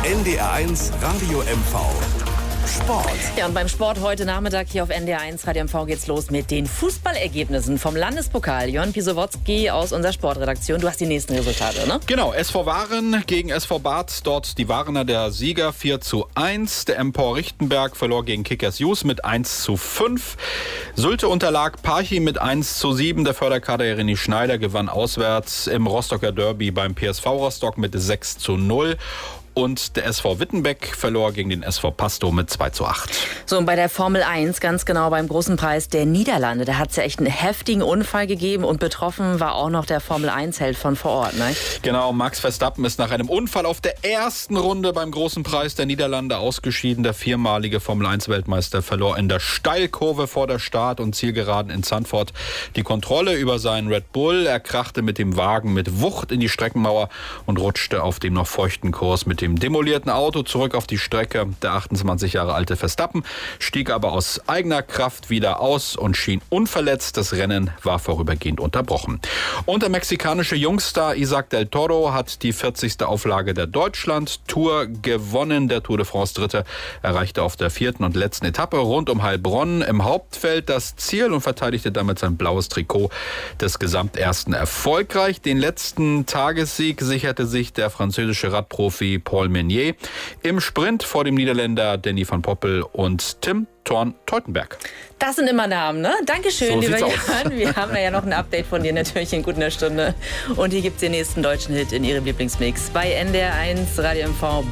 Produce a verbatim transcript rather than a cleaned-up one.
N D R eins Radio M V. Sport. Ja, und beim Sport heute Nachmittag hier auf N D R eins Radio M V geht's los mit den Fußballergebnissen vom Landespokal. Jörn Pisowotzki aus unserer Sportredaktion. Du hast die nächsten Resultate, ne? Genau, S V Waren gegen S V Bad. Dort die Warener der Sieger vier zu eins. Der M P O R Richtenberg verlor gegen Kickers Jus mit eins zu fünf. Sylte unterlag Parchim mit eins zu sieben. Der Förderkader René Schneider gewann auswärts im Rostocker Derby beim P S V Rostock mit sechs zu null. Und der S V Wittenbeck verlor gegen den S V Pasto mit zwei zu acht. So, und bei der Formel eins, ganz genau beim großen Preis der Niederlande, da hat es ja echt einen heftigen Unfall gegeben und betroffen war auch noch der Formel eins Held von vor Ort, ne? Genau, Max Verstappen ist nach einem Unfall auf der ersten Runde beim großen Preis der Niederlande ausgeschieden. Der viermalige Formel eins Weltmeister verlor in der Steilkurve vor der Start- und Zielgeraden in Zandvoort die Kontrolle über seinen Red Bull. Er krachte mit dem Wagen mit Wucht in die Streckenmauer und rutschte auf dem noch feuchten Kurs mit dem demolierten Auto zurück auf die Strecke. Der achtundzwanzig Jahre alte Verstappen stieg aber aus eigener Kraft wieder aus und schien unverletzt. Das Rennen war vorübergehend unterbrochen. Und der mexikanische Jungstar Isaac del Toro hat die vierzigste Auflage der Deutschland-Tour gewonnen. Der Tour de France Dritte erreichte auf der vierten und letzten Etappe rund um Heilbronn im Hauptfeld das Ziel und verteidigte damit sein blaues Trikot des Gesamtersten erfolgreich. Den letzten Tagessieg sicherte sich der französische Radprofi Paul Meunier im Sprint vor dem Niederländer Danny van Poppel und Tim Thorn-Teutenberg. Das sind immer Namen, ne? Dankeschön, so lieber Jörn. Wir haben ja noch ein Update von dir natürlich in gut einer Stunde. Und hier gibt's den nächsten deutschen Hit in Ihrem Lieblingsmix bei N D R eins Radio M V.